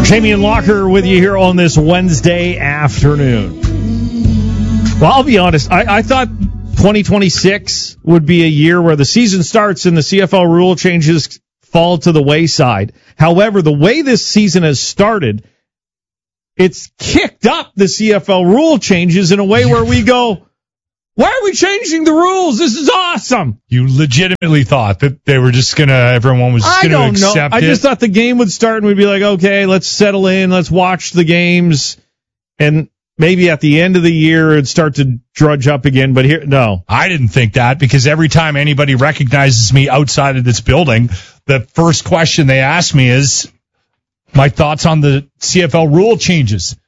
Jamie and Locker with you here on this Wednesday afternoon. Well, I'll be honest. I thought 2026 would be a year where the season starts and the CFL rule changes fall to the wayside. However, the way this season has started, it's kicked up the CFL rule changes in a way where we go, why are we changing the rules? This is awesome. You legitimately thought that they were just everyone was just going to accept it? I just thought the game would start and we'd be like, okay, let's settle in, let's watch the games, and maybe at the end of the year it'd start to drudge up again, but here, no. I didn't think that, because every time anybody recognizes me outside of this building, the first question they ask me is my thoughts on the CFL rule changes.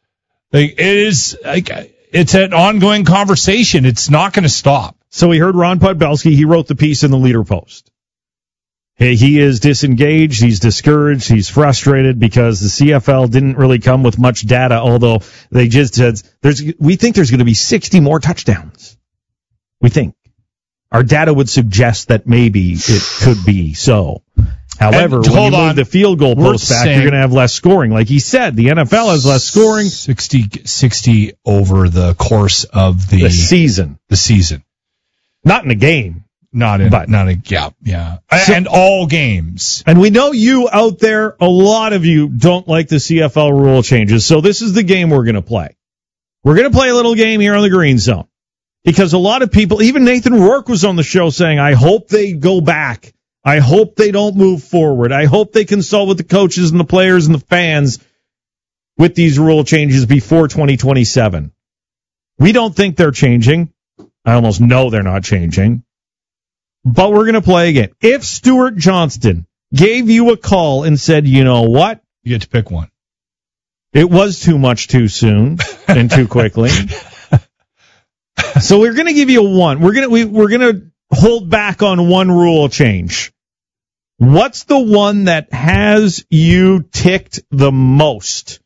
It's an ongoing conversation. It's not going to stop. So we heard Ron Podbelski. He wrote the piece in the Leader Post. He is disengaged. He's discouraged. He's frustrated because the CFL didn't really come with much data, although they just said, we think there's going to be 60 more touchdowns. We think. Our data would suggest that maybe it could be so. However, when you move the field goal post back, you're going to have less scoring. Like he said, the NFL has less scoring. 60 over the course of the season. The season. Not in a game. Yeah. And all games. And we know you out there, a lot of you don't like the CFL rule changes. So this is the game we're going to play. We're going to play a little game here on the Green Zone. Because a lot of people, even Nathan Rourke was on the show saying, I hope they go back. I hope they don't move forward. I hope they consult with the coaches and the players and the fans with these rule changes before 2027. We don't think they're changing. I almost know they're not changing. But we're going to play again. If Stuart Johnston gave you a call and said, you know what? You get to pick one. It was too much too soon and too quickly. So we're going to give you a one. We're going to hold back on one rule change. What's the one that has you ticked the most?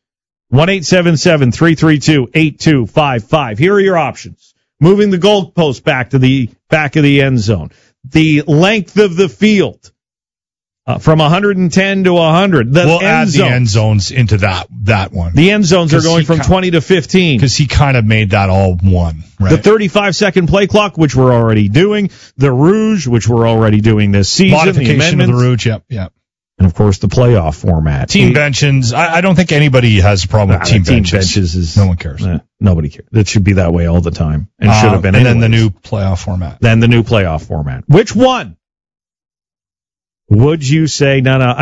1-877-332-8255. Here are your options. Moving the goalpost back to the back of the end zone. The length of the field. From 110 to 100. We'll add the end zones into that one. The end zones are going from 20 to 15. Because he kind of made that all one, right? The 35-second play clock, which we're already doing. The Rouge, which we're already doing this season. Modification of the Rouge, yep. And, of course, the playoff format. Team benches. I don't think anybody has a problem with team benches. No one cares. Nobody cares. It should be that way all the time. And should have been. And then the new playoff format. Which one? Would you say,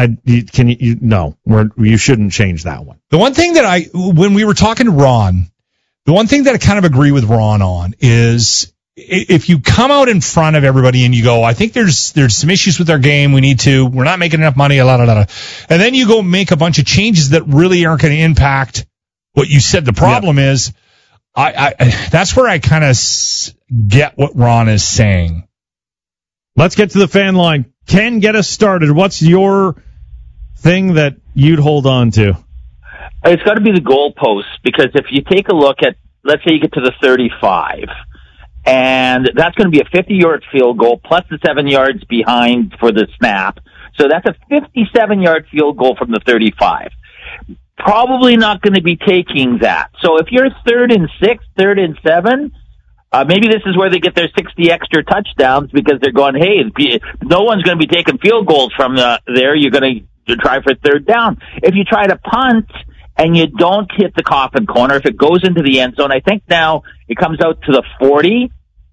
you shouldn't change that one? The one thing that when we were talking to Ron, the one thing that I kind of agree with Ron on is if you come out in front of everybody and you go, I think there's some issues with our game, we're not making enough money, and then you go make a bunch of changes that really aren't going to impact what you said the problem is, that's where I kind of get what Ron is saying. Let's get to the fan line. Ken, get us started. What's your thing that you'd hold on to? It's got to be the goalposts, because if you take a look at, let's say you get to the 35, and that's going to be a 50-yard field goal plus the 7 yards behind for the snap. So that's a 57-yard field goal from the 35. Probably not going to be taking that. So if you're 3rd and 6, 3rd and 7, maybe this is where they get their 60 extra touchdowns, because they're going, hey, no one's going to be taking field goals from there. You're going to try for 3rd down. If you try to punt and you don't hit the coffin corner, if it goes into the end zone, I think now it comes out to the 40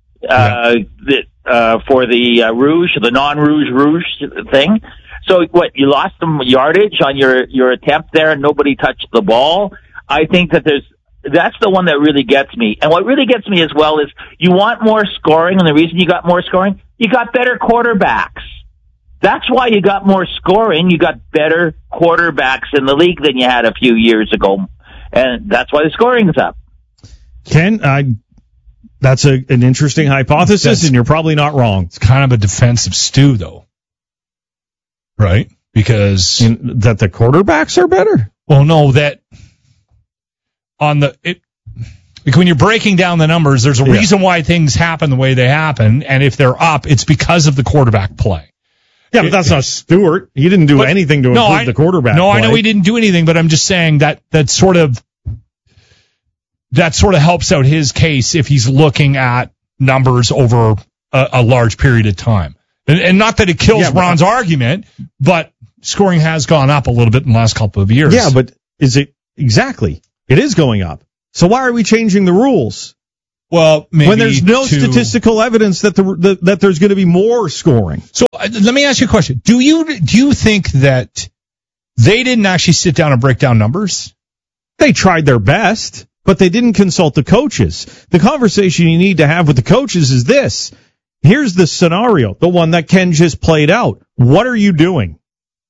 for the Rouge, the non-Rouge thing. So what, you lost some yardage on your attempt there and nobody touched the ball? I think that that's the one that really gets me. And what really gets me as well is you want more scoring, and the reason you got more scoring, you got better quarterbacks. That's why you got more scoring. You got better quarterbacks in the league than you had a few years ago. And that's why the scoring is up. Ken, that's an interesting hypothesis, and you're probably not wrong. It's kind of a defensive stew, though. Right? Because... that the quarterbacks are better? Well, no, that... when you're breaking down the numbers, there's a reason why things happen the way they happen, and if they're up, it's because of the quarterback play. Yeah, but that's not Stewart. He didn't do anything to improve the quarterback play. I know he didn't do anything, but I'm just saying that sort of helps out his case if he's looking at numbers over a large period of time. And not that it kills Ron's argument, but scoring has gone up a little bit in the last couple of years. Yeah, but is it exactly? It is going up. So why are we changing the rules? Well, maybe when there's no statistical evidence that that there's going to be more scoring. So let me ask you a question. Do you think that they didn't actually sit down and break down numbers? They tried their best, but they didn't consult the coaches. The conversation you need to have with the coaches is this. Here's the scenario, the one that Ken just played out. What are you doing?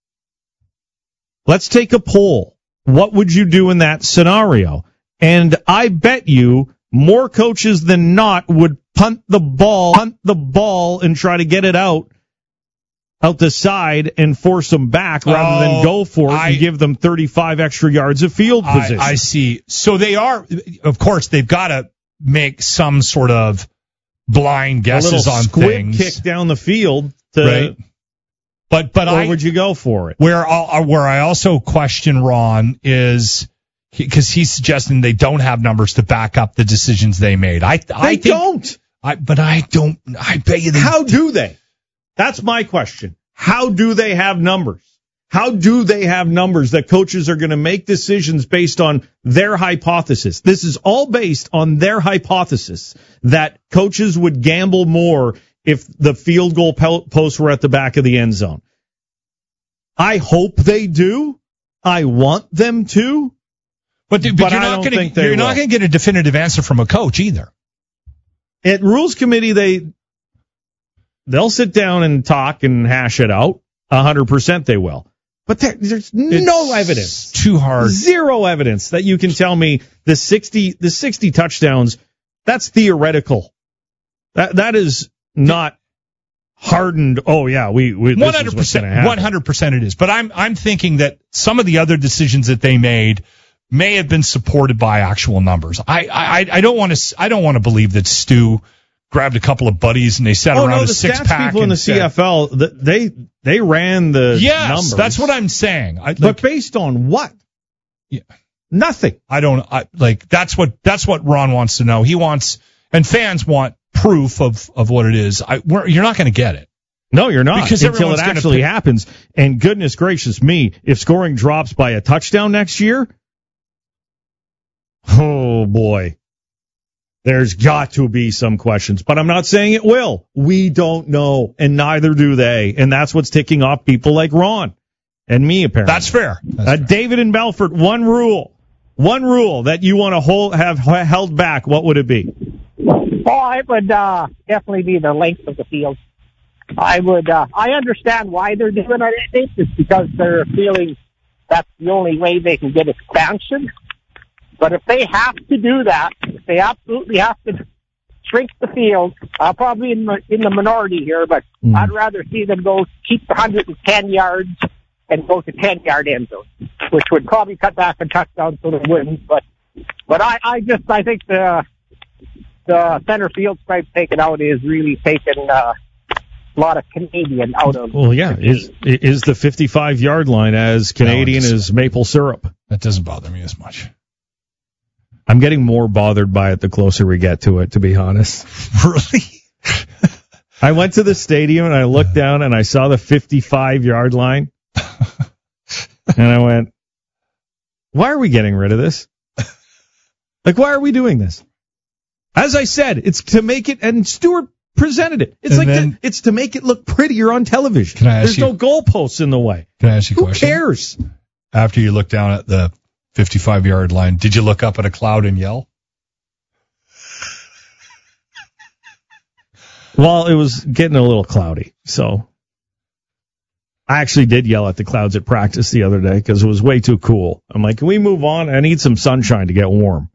Let's take a poll. What would you do in that scenario? And I bet you more coaches than not would punt the ball and try to get it out the side and force them back rather than go for it and give them 35 extra yards of field position. I see. So they are, of course, they've got to make some sort of blind guesses on squib things. Kick down the field. Right. But would you go for it? Where I also question Ron is because he's suggesting they don't have numbers to back up the decisions they made. I don't. I bet you they. How do they? That's my question. How do they have numbers? How do they have numbers that coaches are going to make decisions based on their hypothesis? This is all based on their hypothesis that coaches would gamble more if the field goal posts were at the back of the end zone. I hope they do. I want them to. But you're not going to get a definitive answer from a coach either. At Rules Committee, they'll sit down and talk and hash it out. 100% they will. But there's no evidence. Too hard. Zero evidence that you can tell me the 60 touchdowns, that's theoretical. That is not hardened. Oh yeah, we 100%. 100% it is. But I'm thinking that some of the other decisions that they made may have been supported by actual numbers. I don't want to believe that Stu grabbed a couple of buddies and they sat around a six pack. People in the CFL, they ran the numbers. That's what I'm saying. But based on what? Yeah. Nothing. That's what Ron wants to know. He wants, and fans want proof of what it is. You're not going to get it. No, you're not. Because until it actually happens. And goodness gracious me, if scoring drops by a touchdown next year, oh boy. There's got to be some questions, but I'm not saying it will. We don't know, and neither do they. And that's what's ticking off people like Ron and me, apparently. That's fair. David in Belfort, one rule that you want to have held back. What would it be? Oh, it would definitely be the length of the field. I understand why they're doing it. I think it's because they're feeling that's the only way they can get expansion. But if they have to do that, if they absolutely have to shrink the field, I'll probably in the minority here, but I'd rather see them keep 110 yards and go to 10-yard end zone, which would probably cut back on touchdowns so they wouldn't. But I think the center field stripe taken out is really taken a lot of Canadian out of. Well, yeah, is the 55-yard line as Canadian as maple syrup? That doesn't bother me as much. I'm getting more bothered by it the closer we get to it, to be honest. Really? I went to the stadium and I looked down and I saw the 55-yard line. And I went, why are we getting rid of this? Why are we doing this? As I said, it's to make it, and Stewart presented it. It's it's to make it look prettier on television. There's no goalposts in the way. Can I ask you a question? Who cares? After you look down at the 55-yard line, did you look up at a cloud and yell? Well, it was getting a little cloudy, so I actually did yell at the clouds at practice the other day because it was way too cool. I'm like, can we move on? I need some sunshine to get warm.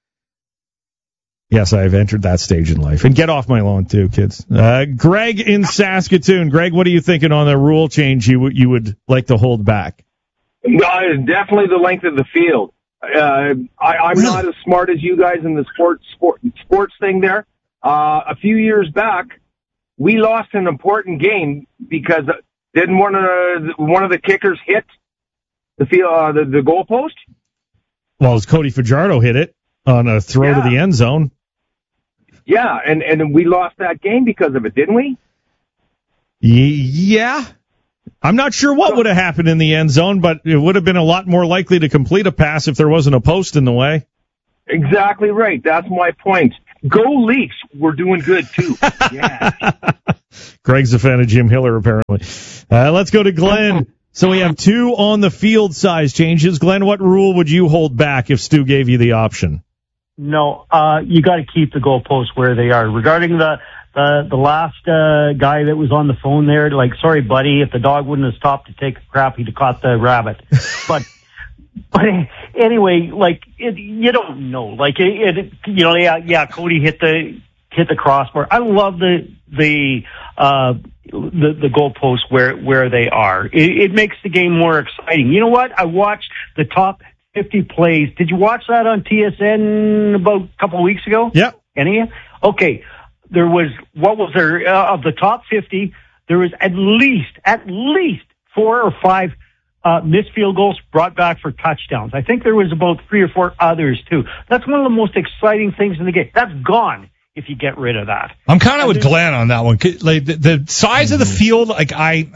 Yes, I've entered that stage in life. And get off my lawn too, kids. Greg in Saskatoon. Greg, what are you thinking on the rule change you would like to hold back? Definitely the length of the field. I'm not as smart as you guys in the sports thing there. A few years back, we lost an important game because Didn't one of the kickers hit the goalpost? Well, as Cody Fajardo hit it on a throw to the end zone. Yeah, and we lost that game because of it, didn't we? Yeah. I'm not sure what would have happened in the end zone, but it would have been a lot more likely to complete a pass if there wasn't a post in the way. Exactly right. That's my point. Go Leafs. We're doing good, too. Yeah. Greg's a fan of Jim Hiller, apparently. Let's go to Glenn. So we have 2 on the field size changes. Glenn, what rule would you hold back if Stu gave you the option? No, you got to keep the goalposts where they are. Regarding the last guy that was on the phone there, like, sorry, buddy, if the dog wouldn't have stopped to take a crap, he'd have caught the rabbit. But anyway, like, you don't know. Like, Cody hit the crossbar. I love the goalposts where they are. It makes the game more exciting. You know what? I watched the top 50 plays. Did you watch that on TSN about a couple of weeks ago? Yeah. Any of you? Okay. There was, of the top 50, there was at least 4 or 5 missed field goals brought back for touchdowns. I think there was about 3 or 4 others too. That's one of the most exciting things in the game. That's gone if you get rid of that. I'm kind of with Glenn on that one. Like the size of the field, like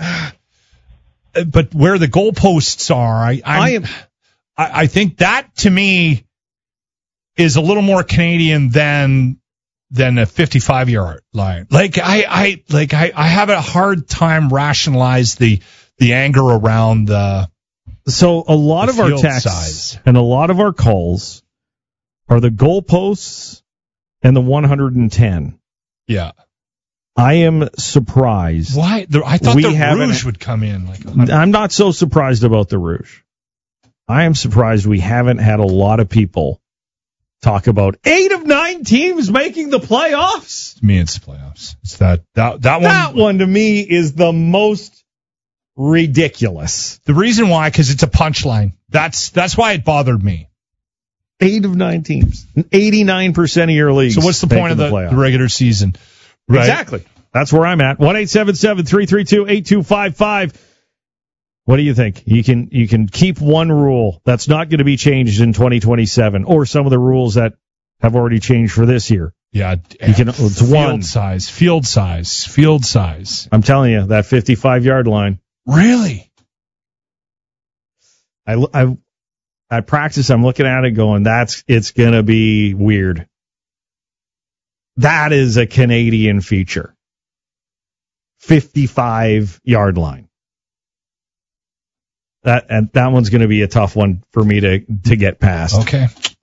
but where the goalposts are, I think that to me is a little more Canadian than a 55-yard line. Like I have a hard time rationalize the anger around the. So a lot of our texts and a lot of our calls are the goalposts and the 110. Yeah. I am surprised. Why? I thought the Rouge would come in. I'm not so surprised about the Rouge. I am surprised we haven't had a lot of people talk about 8 of 9 teams making the playoffs. To me, it's the playoffs. It's that one. That one to me is the most ridiculous. The reason why, because it's a punchline. That's why it bothered me. 8 of 9 teams, 89% of your leagues. So what's the point of the regular season? Right? Exactly. That's where I'm at. 1-877-332-8255. What do you think? You can keep one rule that's not going to be changed in 2027, or some of the rules that have already changed for this year. Yeah, it's one field size. I'm telling you, that 55-yard line. Really? At practice, I'm looking at it going, it's going to be weird. That is a Canadian feature. 55-yard line. That one's going to be a tough one for me to get past. Okay.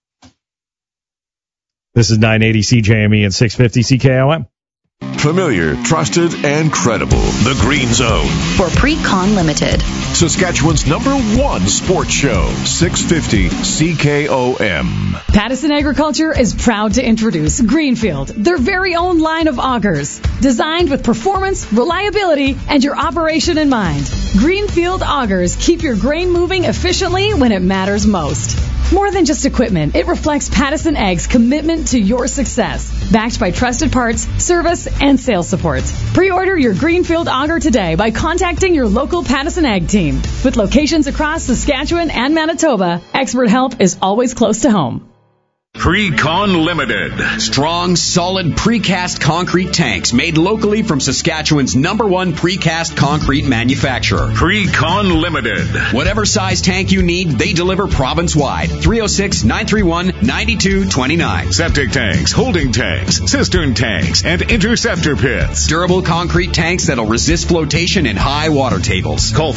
This is 980 CJME and 650 CKOM. Familiar, trusted, and credible. The Green Zone. For Pre-Con Limited. Saskatchewan's #1 sports show. 650 CKOM. Pattison Agriculture is proud to introduce Greenfield, their very own line of augers. Designed with performance, reliability, and your operation in mind. Greenfield augers keep your grain moving efficiently when it matters most. More than just equipment, it reflects Pattison Ag's commitment to your success. Backed by trusted parts, service, and sales support. Pre-order your Greenfield auger today by contacting your local Pattison Ag team. With locations across Saskatchewan and Manitoba, expert help is always close to home. Pre-Con Limited. Strong, solid precast concrete tanks made locally from Saskatchewan's #1 precast concrete manufacturer. Pre-Con Limited. Whatever size tank you need, they deliver province-wide. 306-931-9229. Septic tanks, holding tanks, cistern tanks, and interceptor pits. Durable concrete tanks that'll resist flotation in high water tables. Call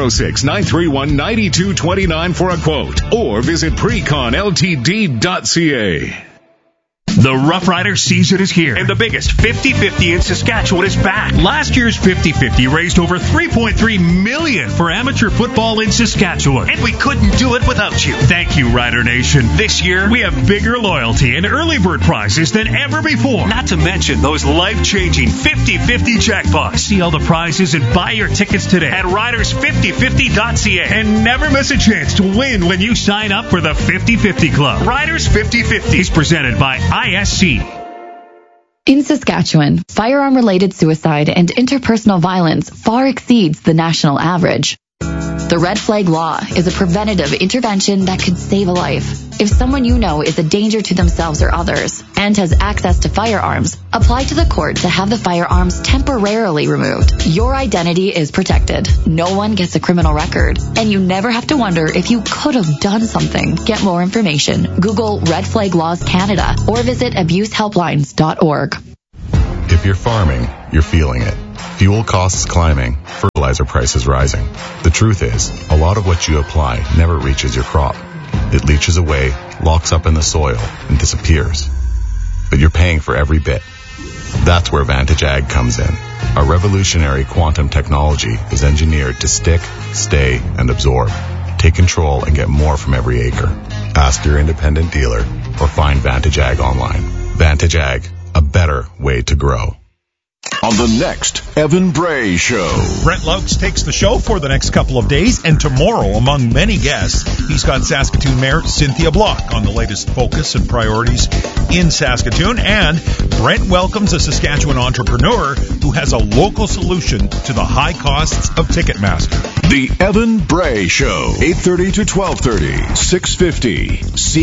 306-931-9229 for a quote, or visit preconltd.ca. The Rough Rider season is here, and the biggest 50-50 in Saskatchewan is back. Last year's 50-50 raised over $3.3 million for amateur football in Saskatchewan, and we couldn't do it without you. Thank you, Rider Nation. This year, we have bigger loyalty and early bird prizes than ever before, not to mention those life-changing 50-50 jackpots. See all the prizes and buy your tickets today at riders5050.ca, and never miss a chance to win when you sign up for the 50-50 Club. Riders 50-50 is presented by ISC. In Saskatchewan, firearm-related suicide and interpersonal violence far exceeds the national average. The Red Flag Law is a preventative intervention that could save a life. If someone you know is a danger to themselves or others and has access to firearms, apply to the court to have the firearms temporarily removed. Your identity is protected. No one gets a criminal record, and you never have to wonder if you could have done something. Get more information. Google Red Flag Laws Canada or visit abusehelplines.org. If you're farming, you're feeling it. Fuel costs climbing, fertilizer prices rising. The truth is, a lot of what you apply never reaches your crop. It leaches away, locks up in the soil, and disappears. But you're paying for every bit. That's where Vantage Ag comes in. Our revolutionary quantum technology is engineered to stick, stay, and absorb. Take control and get more from every acre. Ask your independent dealer or find Vantage Ag online. Vantage Ag, a better way to grow. On the next Evan Bray Show. Brent Laux takes the show for the next couple of days, and tomorrow, among many guests, he's got Saskatoon Mayor Cynthia Block on the latest focus and priorities in Saskatoon. And Brent welcomes a Saskatchewan entrepreneur who has a local solution to the high costs of Ticketmaster. The Evan Bray Show, 8:30 to 12:30, 650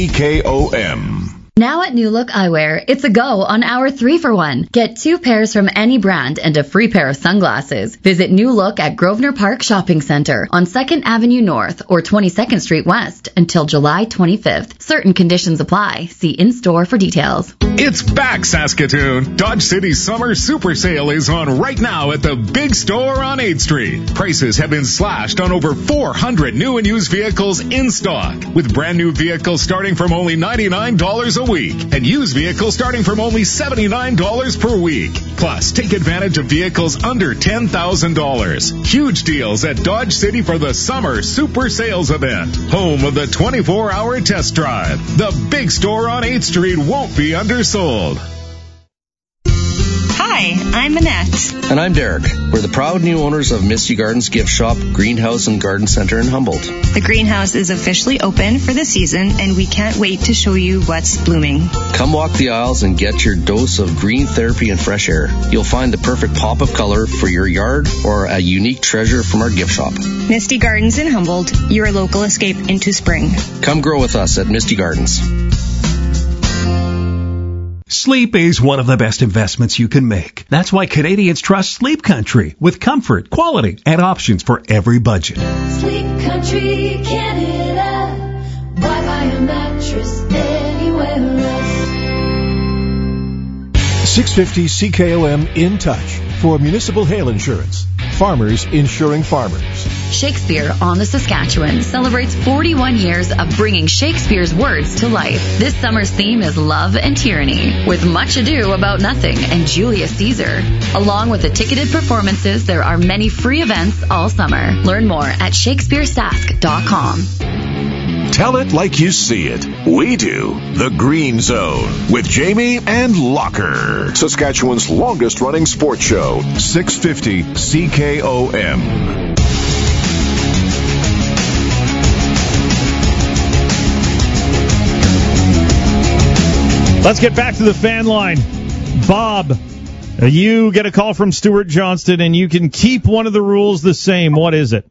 CKOM. Now at New Look Eyewear, it's a go on our 3-for-1. Get 2 pairs from any brand and a free pair of sunglasses. Visit New Look at Grosvenor Park Shopping Centre on 2nd Avenue North or 22nd Street West until July 25th. Certain conditions apply. See in-store for details. It's back, Saskatoon. Dodge City's summer super sale is on right now at the big store on 8th Street. Prices have been slashed on over 400 new and used vehicles in stock, with brand new vehicles starting from only $99 a week and used vehicles starting from only $79 per week. Plus, take advantage of vehicles under $10,000. Huge deals at Dodge City for the summer super sales event. Home of the 24-hour test drive. The big store on 8th Street won't be undersold. Hi, I'm Annette. And I'm Derek. We're the proud new owners of Misty Gardens Gift Shop, Greenhouse and Garden Center in Humboldt. The greenhouse is officially open for the season, and we can't wait to show you what's blooming. Come walk the aisles and get your dose of green therapy and fresh air. You'll find the perfect pop of color for your yard or a unique treasure from our gift shop. Misty Gardens in Humboldt, your local escape into spring. Come grow with us at Misty Gardens. Sleep is one of the best investments you can make. That's why Canadians trust Sleep Country with comfort, quality, and options for every budget. Sleep Country Canada. Why buy a mattress anywhere else? 650 CKOM in touch for municipal hail insurance. Farmers insuring farmers. Shakespeare on the Saskatchewan celebrates 41 years of bringing Shakespeare's words to life. This summer's theme is love and tyranny, with Much Ado About Nothing and Julius Caesar. Along with the ticketed performances, there are many free events all summer. Learn more at shakespearesask.com. Tell it like you see it. We do. The Green Zone with Jamie and Locker. Saskatchewan's longest running sports show. 650 CKOM. Let's get back to the fan line. Bob, you get a call from Stuart Johnston, and you can keep one of the rules the same. What is it?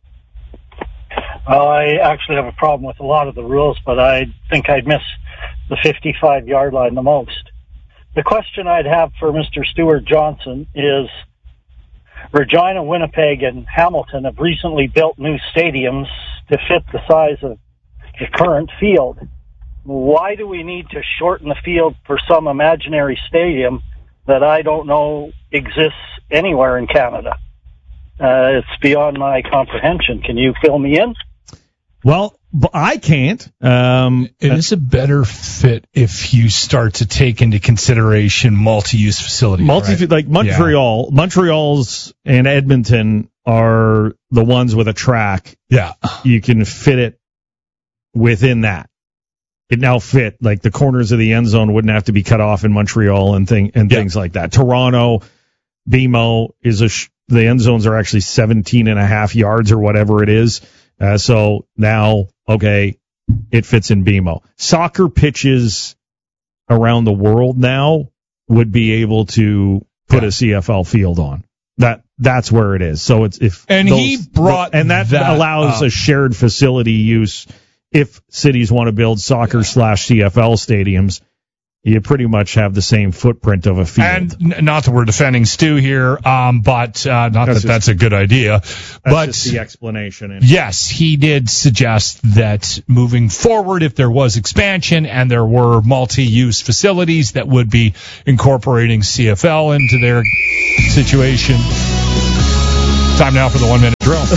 I actually have a problem with a lot of the rules, but I think I'd miss the 55-yard line the most. The question I'd have for Mr. Stuart Johnson is, Regina, Winnipeg, and Hamilton have recently built new stadiums to fit the size of the current field. Why do we need to shorten the field for some imaginary stadium that I don't know exists anywhere in Canada? It's beyond my comprehension. Can you fill me in? Well, I can't. It is a better fit if you start to take into consideration multi-use facilities. Right? Like Montreal. Yeah. Montreal's and Edmonton are the ones with a track. Yeah. You can fit it within that. It now fit, like the corners of the end zone wouldn't have to be cut off in Montreal and things like that. Toronto, BMO the end zones are actually 17.5 yards or whatever it is. So now, okay, it fits in BMO. Soccer pitches around the world now would be able to put a CFL field on. That's where it is. So it's that allows a shared facility use. If cities want to build soccer / CFL stadiums, you pretty much have the same footprint of a field. And not that we're defending Stu here, but not that's a good idea. But just the explanation. Yes, he did suggest that moving forward, if there was expansion and there were multi-use facilities that would be incorporating CFL into their situation. Time now for the 1-minute drill.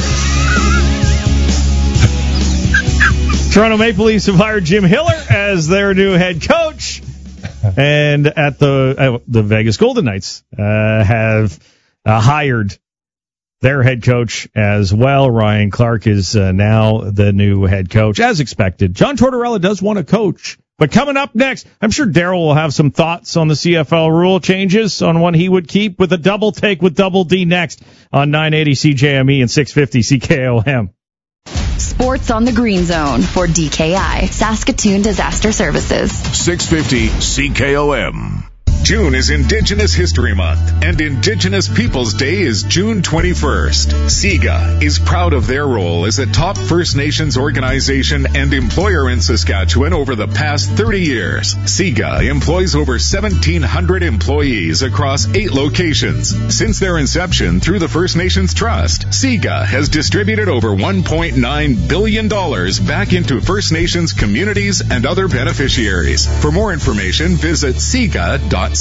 Toronto Maple Leafs have hired Jim Hiller as their new head coach. And at the Vegas Golden Knights have hired their head coach as well. Ryan Clark is now the new head coach, as expected. John Tortorella does want to coach. But coming up next, I'm sure Daryl will have some thoughts on the CFL rule changes, on one he would keep, with a double take with Double D next on 980 CJME and 650 CKOM. Sports on the Green Zone for DKI, Saskatoon Disaster Services. 650 CKOM. June is Indigenous History Month, and Indigenous Peoples Day is June 21st. SIGA is proud of their role as a top First Nations organization and employer in Saskatchewan over the past 30 years. SIGA employs over 1,700 employees across 8 locations. Since their inception through the First Nations Trust, SIGA has distributed over $1.9 billion back into First Nations communities and other beneficiaries. For more information, visit SIGA.ca.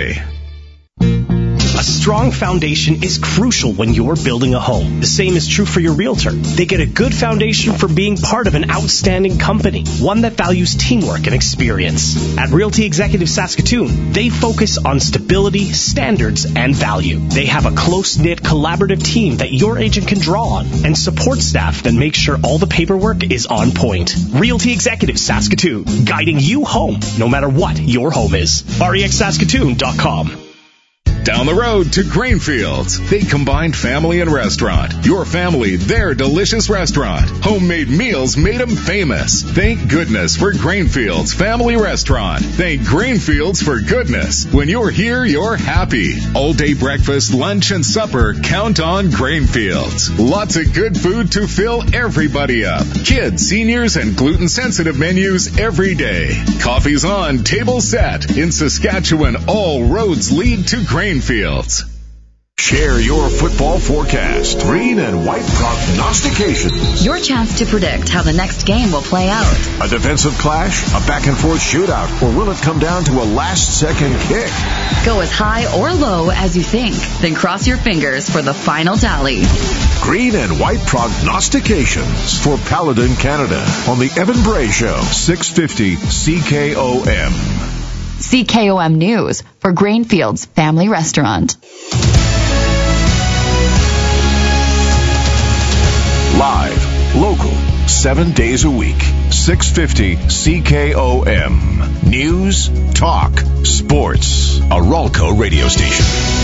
A strong foundation is crucial when you're building a home. The same is true for your realtor. They get a good foundation for being part of an outstanding company, one that values teamwork and experience. At Realty Executive Saskatoon, they focus on stability, standards, and value. They have a close-knit, collaborative team that your agent can draw on, and support staff that make sure all the paperwork is on point. Realty Executive Saskatoon, guiding you home, no matter what your home is. REXSaskatoon.com. Down the road to Grainfields. They combined family and restaurant. Your family, their delicious restaurant. Homemade meals made them famous. Thank goodness for Grainfields Family Restaurant. Thank Grainfields for goodness. When you're here, you're happy. All day breakfast, lunch, and supper, count on Grainfields. Lots of good food to fill everybody up. Kids, seniors, and gluten-sensitive menus every day. Coffee's on, table set. In Saskatchewan, all roads lead to Grainfields. Share your football forecast. Green and white prognostications. Your chance to predict how the next game will play out. A defensive clash, a back-and-forth shootout, or will it come down to a last-second kick? Go as high or low as you think, then cross your fingers for the final tally. Green and white prognostications for Paladin Canada on the Evan Bray Show, 650 CKOM. CKOM News for Grainfields Family Restaurant. Live, local, 7 days a week. 650 CKOM. News, talk, sports. A Ralco radio station.